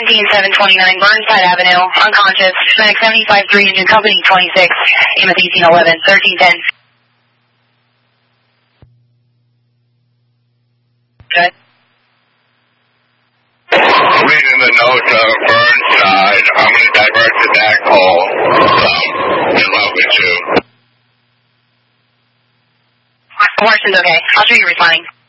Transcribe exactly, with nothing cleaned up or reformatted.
seventeen seven twenty-nine Burnside Avenue, unconscious, Medic seventy-five three, engine company twenty-six, Amos eighteen eleven, thirteen ten. Good. Reading the notes of Burnside, I'm going to divert to that call. Um, in love with you. Morrison's okay. I'll show you responding.